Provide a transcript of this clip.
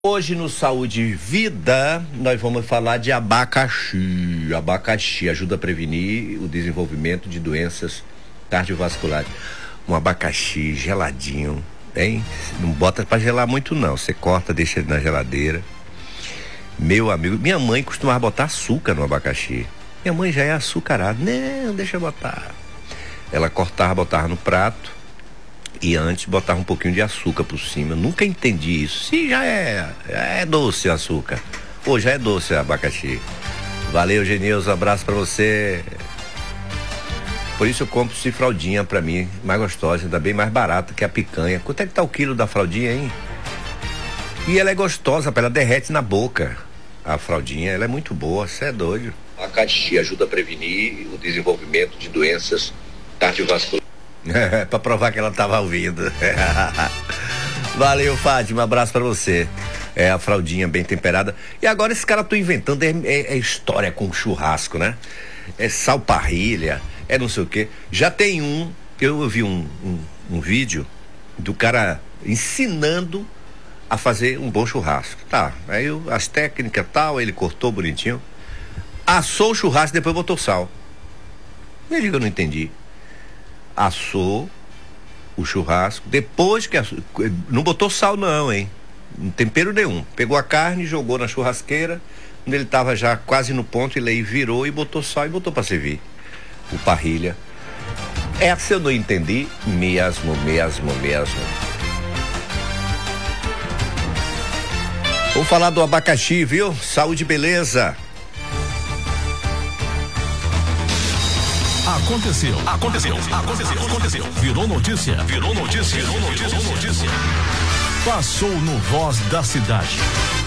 Hoje no Saúde e Vida, nós vamos falar de abacaxi. Abacaxi ajuda a prevenir o desenvolvimento de doenças cardiovasculares. Um abacaxi geladinho, hein? Não bota pra gelar muito não, você corta, deixa ele na geladeira. Meu amigo, minha mãe costumava botar açúcar no abacaxi. Minha mãe já é açucarada, não, deixa eu botar. Ela cortava, botava no prato. E antes botava um pouquinho de açúcar por cima. Nunca entendi isso. Se já é doce o açúcar. Ou já é doce o abacaxi. Valeu, Genilson, abraço pra você. Por isso eu compro esse fraldinha pra mim, mais gostosa, ainda bem mais barata que a picanha. Quanto é que tá o quilo da fraldinha, hein? E ela é gostosa, ela derrete na boca. A fraldinha, ela é muito boa, você é doido. A abacaxi ajuda a prevenir o desenvolvimento de doenças cardiovasculares. Pra provar que ela tava ouvindo. Valeu, Fátima, abraço pra você. É a fraldinha bem temperada. E agora esse cara tô inventando é história com churrasco, né? É sal parrilha, é não sei o quê. Já tem eu vi um vídeo do cara ensinando a fazer um bom churrasco. Tá, aí as técnicas tal, ele cortou bonitinho, assou o churrasco e depois botou sal. Me diga, eu não entendi. Assou o churrasco, depois que não botou sal não, hein? Não tempero nenhum. Pegou a carne, jogou na churrasqueira, quando ele tava já quase no ponto, ele aí virou e botou sal e botou pra servir. O parrilha. Essa eu não entendi mesmo. Vamos falar do abacaxi, viu? Saúde e beleza. Aconteceu. Virou notícia. Passou no Voz da Cidade.